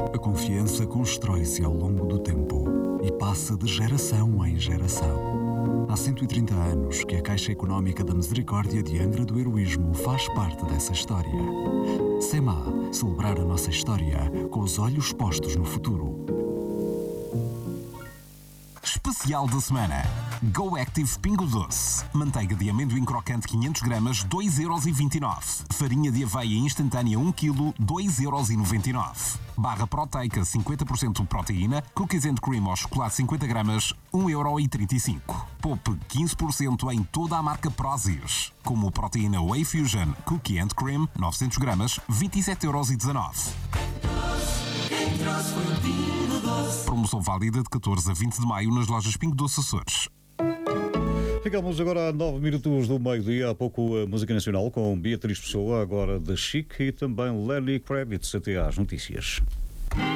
A confiança constrói-se ao longo do tempo e passa de geração em geração. Há 130 anos que a Caixa Económica da Misericórdia de Angra do Heroísmo faz parte dessa história. SEMA, celebrar a nossa história com os olhos postos no futuro. Especial da semana. Go Active Pingo Doce. Manteiga de amendoim crocante 500 gramas, 2,29€. Farinha de aveia instantânea 1 kg, 2,99€. Barra proteica 50% de proteína, cookies and cream ao chocolate 50 gramas, 1,35€. Poupe 15% em toda a marca Prozis. Como proteína Whey Fusion, cookie and cream, 900 gramas, 27,19€. Promoção válida de 14 a 20 de maio nas lojas Pingo Doce Açores. Ficamos agora a 9 minutos do meio-dia. Há pouco a música nacional com Beatriz Pessoa, agora The Chic e também Lenny Kravitz até às notícias.